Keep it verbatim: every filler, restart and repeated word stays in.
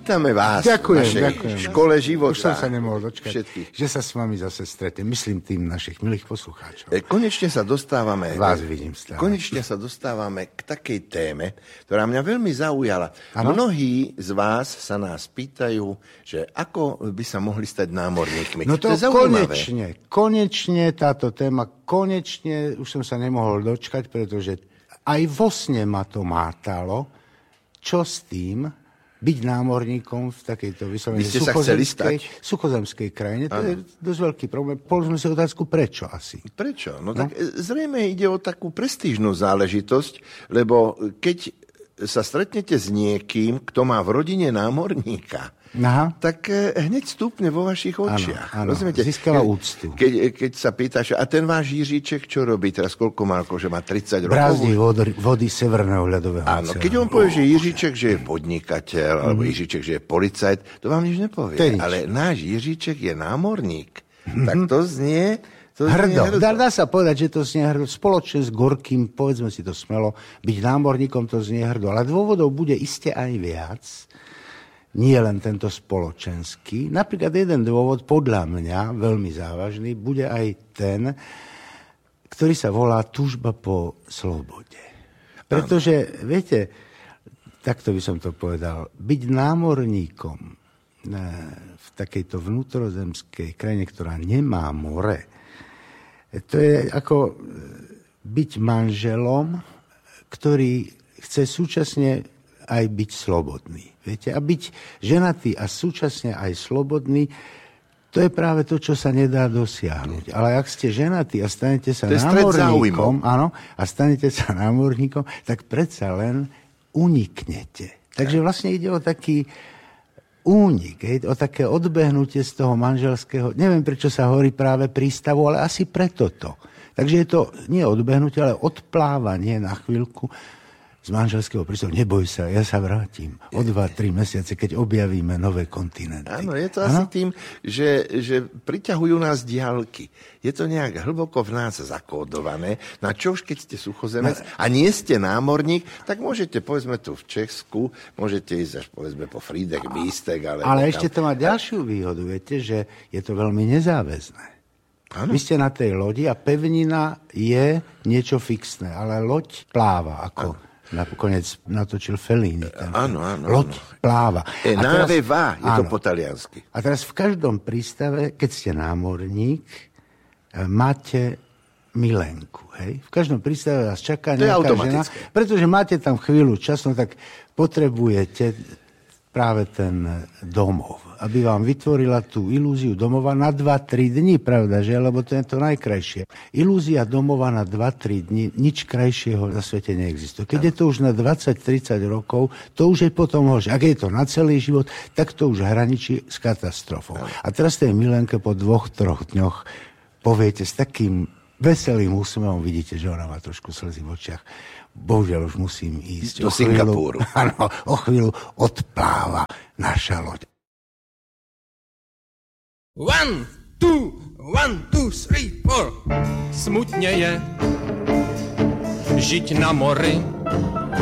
vítame vás ďakujem, v našej ďakujem. škole života. Už som sa nemohol dočkať, Všetkých. že sa s vami zase stretnem. Myslím tým našich milých poslucháčov. E, Konečne sa dostávame... Vás vidím stále. Konečne sa dostávame k takej téme, ktorá mňa veľmi zaujala. Ano? Mnohí z vás sa nás pýtajú, že ako by sa mohli stať námorníkmi. No to, to je zaujímavé. konečne, konečne táto téma, konečne už som sa nemohol dočkať, pretože aj vo sne ma to mátalo, čo s tým byť námorníkom v takejto vyslovene suchozemskej, suchozemskej krajine. To ano. Je dosť veľký problém. Položme si otázku, prečo asi. Prečo? No, no tak zrejme ide o takú prestížnú záležitosť, lebo keď sa stretnete s niekým, kto má v rodine námorníka, aha. tak hneď stúpne vo vašich očiach. Áno, áno. Získala úctu. Keď, keď sa pýtaš, a ten váš Jiříček čo robí teraz? Koľko má? Že má tridsať rokov? Brázdí vody, vody Severného ľadového oceánu. Áno, keď on povie, že Jiříček, že je podnikateľ, mm. alebo Jiříček, že je policajt, to vám nič nepovie. Nič. Ale náš Jiříček je námorník. Mm-hmm. Tak to znie... To hrdo. Dá, dá sa povedať, že to znie hrdo. Spoločne s Gorkým, povedzme si to smelo, byť námorníkom to znie hrdo. Ale dôvodov bude iste aj viac. Nie len tento spoločenský. Napríklad jeden dôvod, podľa mňa, veľmi závažný, bude aj ten, ktorý sa volá túžba po slobode. Pretože, viete, takto by som to povedal, byť námorníkom v takejto vnútrozemskej krajine, ktorá nemá more, to je ako byť manželom, ktorý chce súčasne aj byť slobodný. Viete? A byť ženatý a súčasne aj slobodný, to je práve to, čo sa nedá dosiahnuť. Ale ak ste ženatí a stanete sa námorníkom, áno, a stanete sa námorníkom, tak predsa len uniknete. Takže vlastne ide o taký únik, hej, o také odbehnutie z toho manželského, neviem, prečo sa hovorí práve prístavu, ale asi preto to. Takže je to nie odbehnutie, ale odplávanie na chvíľku z manželského prístavu. Neboj sa, ja sa vrátim o dva, tri mesiace, keď objavíme nové kontinenty. Áno, je to ano? Asi tým, že, že priťahujú nás diaľky. Je to nejak hlboko v nás zakódované. Na čo už, keď ste suchozemec a nie ste námorník, tak môžete, povedzme tu v Česku, môžete ísť až, povedzme, po Frýdek, Místek. Ale, ale ešte to má ďalšiu výhodu, viete, že je to veľmi nezáväzné. Ano. Vy ste na tej lodi a pevnina je niečo fixné, ale loď pláva, ako... Ano. Nakoniec natočil Fellini. Áno, áno. Loď pláva. E, náve va, je áno. to po taliansky. A teraz v každom prístave, keď ste námorník, máte milenku. Hej? V každom prístave vás čaká to nejaká žena. Pretože máte tam chvíľu času, tak potrebujete práve ten domov, aby vám vytvorila tú ilúziu domova na dva tri dni, pravda, že? Lebo to je to najkrajšie. Ilúzia domova na dva tri dni, nič krajšieho na svete neexistuje. Keď je to už na dvadsať tridsať rokov, to už je potom horšie. Ak je to na celý život, tak to už hraničí s katastrofou. A teraz tej milenke po dvoch, troch dňoch poviete s takým veselým úsmevom, vidíte, že ona má trošku slzy v očiach. Bohužiaľ už musím ísť. Do Singapúru. Áno, o chvíľu odpláva naša loď. One, two, one, two, three, four. Smutne je žiť na mori,